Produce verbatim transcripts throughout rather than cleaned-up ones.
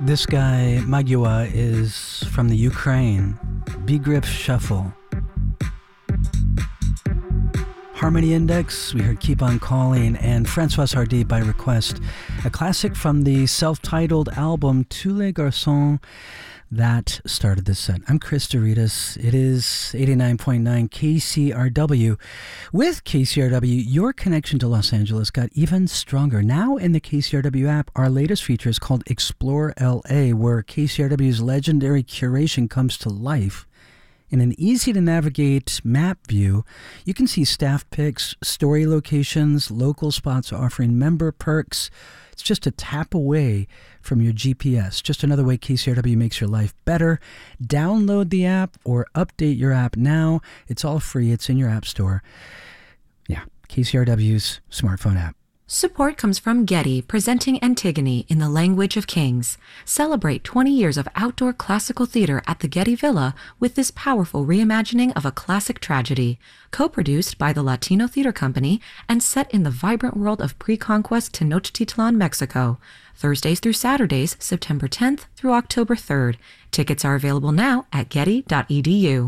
This guy, Magyua, is from the Ukraine. B-Grip Shuffle. Harmony Index, we heard Keep On Calling, and François Hardy by request. A classic from the self-titled album Tous les Garçons that started this set. I'm Chris Doritas. It is eighty-nine point nine K C R W. With K C R W, your connection to Los Angeles got even stronger. Now in the K C R W app, our latest feature is called Explore L A, where K C R W's legendary curation comes to life. In an easy-to-navigate map view, you can see staff picks, story locations, local spots offering member perks. It's just a tap away from your G P S. Just another way K C R W makes your life better. Download the app or update your app now. It's all free. It's in your app store. Yeah, K C R W's smartphone app. Support comes from Getty, presenting Antigone in the Language of Kings. Celebrate twenty years of outdoor classical theater at the Getty Villa with this powerful reimagining of a classic tragedy. Co-produced by the Latino Theater Company and set in the vibrant world of pre-conquest Tenochtitlan, Mexico. Thursdays through Saturdays, September tenth through October third. Tickets are available now at getty dot e d u.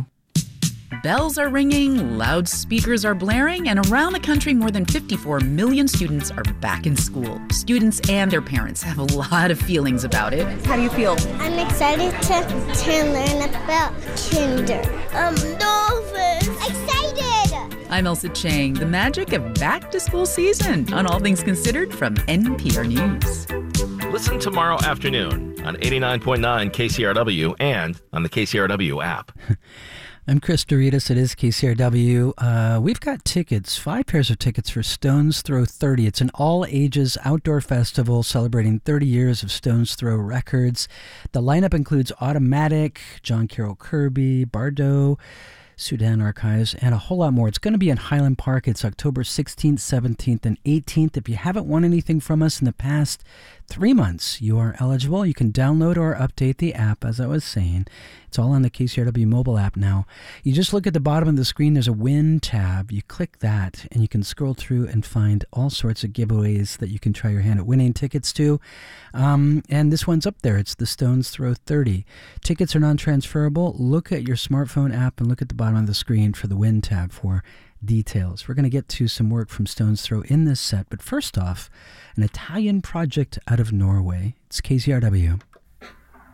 Bells are ringing, loudspeakers are blaring, and around the country, more than fifty-four million students are back in school. Students and their parents have a lot of feelings about it. How do you feel? I'm excited to, to learn about kinder. Um, dolphins! Excited! I'm Elsa Chang. The magic of back-to-school season on All Things Considered from N P R News. Listen tomorrow afternoon on eighty-nine point nine K C R W and on the K C R W app. I'm Chris Doritas. It is K C R W. Uh, we've got tickets, five pairs of tickets for Stones Throw thirty. It's an all-ages outdoor festival celebrating thirty years of Stones Throw records. The lineup includes Automatic, John Carroll Kirby, Bardot, Sudan Archives, and a whole lot more. It's going to be in Highland Park. It's October sixteenth, seventeenth, and eighteenth. If you haven't won anything from us in the past three months, you are eligible. You can download or update the app, as I was saying. It's all on the K C R W mobile app now. You just look at the bottom of the screen. There's a Win tab. You click that, and you can scroll through and find all sorts of giveaways that you can try your hand at winning tickets to. Um, and this one's up there. It's the Stones Throw thirty. Tickets are non-transferable. Look at your smartphone app and look at the bottom of the screen for the Win tab for details. We're going to get to some work from Stones Throw in this set, but first off, an Italian project out of Norway. It's K C R W.